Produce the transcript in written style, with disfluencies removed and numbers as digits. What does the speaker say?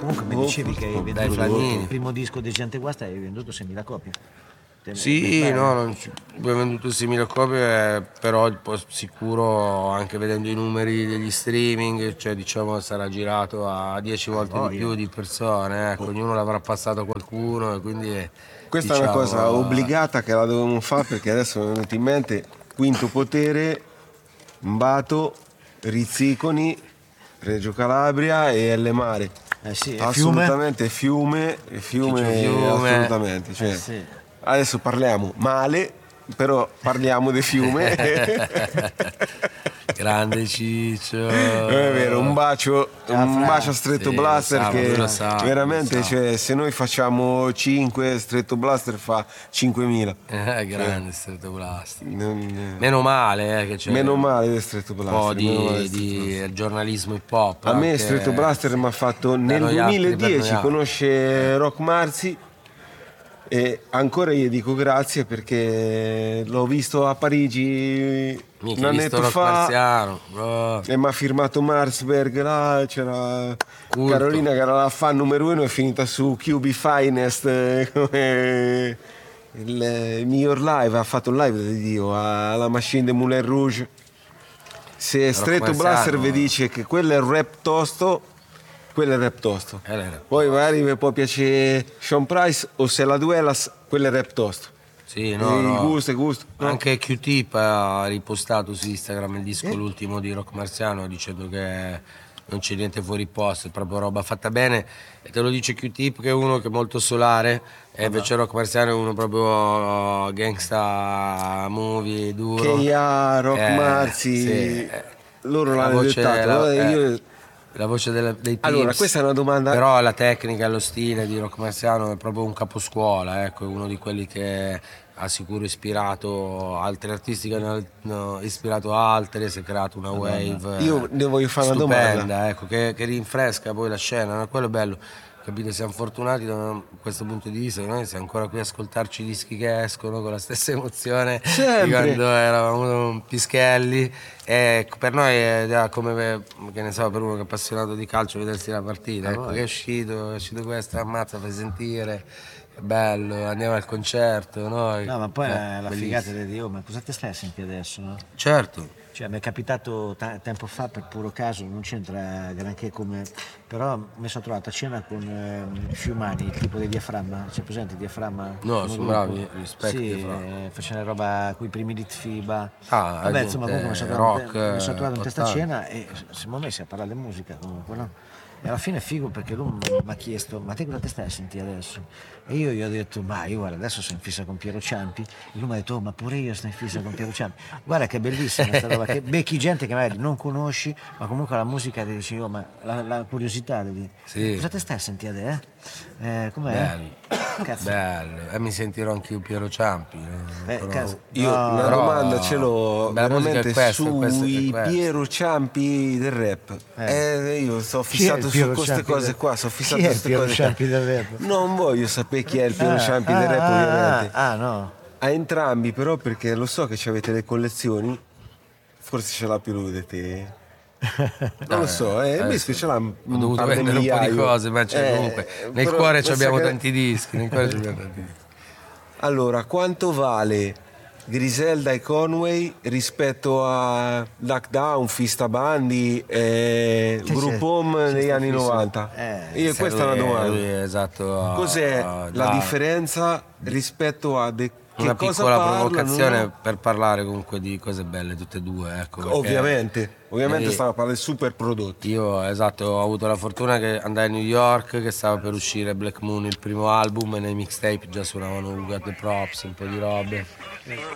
Comunque mi dicevi che hai Dai venduto Flamini. il primo disco di Gente Guasta, hai venduto 6.000 copie. Sì, no, abbiamo venduto 6.000 copie, però sicuro, anche vedendo i numeri degli streaming, cioè diciamo sarà girato a 10 volte di più di persone, ecco, ognuno l'avrà passato a qualcuno e quindi Questa è una cosa obbligata che la dovevamo fare, perché adesso mi è venuto in mente Quinto Potere, Mbato, Rizziconi, Reggio Calabria e Elle Mare. Sì, e assolutamente Fiume, assolutamente. Cioè, sì. Adesso parliamo male, però parliamo di Fiume. Grande Ciccio. È vero, un bacio a Stretto Sì, Blaster, lo sa, che lo sa, veramente, lo sa. cioè, se noi facciamo 5, Stretto Blaster fa 5.000. Grande Stretto Blaster. Non- Meno male che c'è Meno male di Stretto un po' Blaster. meno male di Stretto di Blaster. giornalismo hip hop. A me anche Stretto Blaster mi ha fatto nel noi altri, per 2010 noi altri. conosce Rock Marzi, e ancora gli dico grazie perché l'ho visto a Parigi Mica, un hai visto annetto Rock fa Marziano, bro. e mi ha firmato Marsberg. Là c'era Culto. Carolina che era la fan numero 1, è finita su QB Finest come il miglior live, ha fatto un live di Dio alla Machine de Moulin Rouge. Se Stretto Marziano, Blaster vi dice che quello è il rap tosto, quello è il rap tosto. Rap. Poi magari mi può piacere Sean Price o se la Duelas, quello è il rap tosto. Sì, no. Gusto. No? Anche Q-Tip ha ripostato su Instagram il disco l'ultimo di Rock Marziano dicendo che non c'è niente fuori posto, è proprio roba fatta bene, e te lo dice Q-Tip che è uno che è molto solare, e invece Rock Marziano è uno proprio gangsta movie duro. Che Rock Marzi, sì, loro la l'hanno voce, dettato. la voce dei Pips. Allora, questa è una domanda. Però la tecnica e lo stile di Rock Marziano è proprio un caposcuola, ecco, è uno di quelli che ha sicuro ispirato altri artisti, che hanno ispirato altri, si è creato una wave. Io ne voglio fare una stupenda, domanda. ecco, che rinfresca poi la scena, no? Quello è bello. Capito? Siamo fortunati da questo punto di vista, che noi siamo ancora qui a ascoltarci i dischi che escono con la stessa emozione di quando eravamo pischelli, e per noi è come, che ne so, per uno che è appassionato di calcio, vedersi la partita, ecco, che è uscito questo, ammazza, fai sentire, è bello, andiamo al concerto, no? No, ma poi la bellissimo. figata di Dio, ma cosa te stai a sentire adesso, no? Certo. Cioè, mi è capitato tempo fa, per puro caso, non c'entra granché come... però mi sono trovato a cena con Fiumani, il tipo di Diaframma, c'è presente il Diaframma? No, Come sono gruppo? bravi, rispetto. Sì, facendo roba con i primi di FIBA. Ah, vabbè, insomma, comunque mi sono trovato in questa 80. cena e siamo messi a parlare di musica comunque, no? E alla fine è figo perché lui mi ha chiesto: ma te cosa te stai a sentire adesso? E io gli ho detto: ma io guarda, adesso sono in fissa con Piero Ciampi. E lui mi ha detto: oh, ma pure io sto in fissa con Piero Ciampi. Guarda che è bellissima questa roba, che becchi gente che magari non conosci, ma comunque la musica ti dici: oh, ma la curiosità di Sì. cosa te stai a sentire, com'è? Bello. Cazzo. Bello, e mi sentirò anche io Piero Ciampi. Cazzo. Io No, una però domanda ce l'ho la musica veramente è questa, sui è questa. Piero Ciampi del rap. Io sono Chi è il fissato su Piero queste Ciampi cose del- qua, sono fissato Chi è su il queste Piero cose qua. Ciampi del rap? Non voglio sapere chi è il Piero Ciampi del rap, ovviamente. No. A entrambi però, perché lo so che ci avete le collezioni, forse ce l'ha più lui di te. Non lo so, Mischio ce l'ha Ho dovuto vendere un po' di cose, ma c'è comunque. Nel però cuore pensa abbiamo che- tanti dischi, nel cuore abbiamo tanti dischi. Allora, quanto vale Griselda e Conway rispetto a Lockdown, Fista Bandi e Group Home negli anni 90? Io questa è una domanda. Esatto. Cos'è la differenza rispetto a Una che cosa piccola parlano? provocazione per parlare comunque di cose belle tutte e due, ecco. perché Ovviamente stiamo parlando di super prodotti. Io, esatto, ho avuto la fortuna che andai a New York, che stava per uscire Black Moon, il primo album, e nei mixtape già suonavano We Got The Props, un po' di robe.